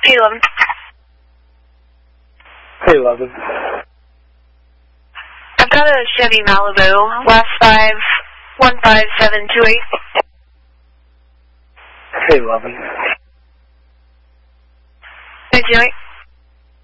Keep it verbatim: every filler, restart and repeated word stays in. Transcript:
eight eleven. Hey, eleven. I've got a Chevy Malibu, last five, one five seven two eight. Hey, eleven. Hey, Joey.